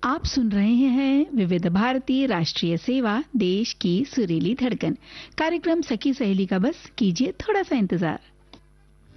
आप सुन रहे हैं विविध भारती राष्ट्रीय सेवा देश की सुरीली धड़कन। कार्यक्रम सखी सहेली का बस कीजिए थोड़ा सा इंतजार।